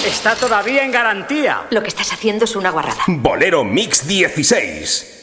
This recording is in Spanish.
Está todavía en garantía. Lo que estás haciendo es una guarrada. Bolero Mix 16.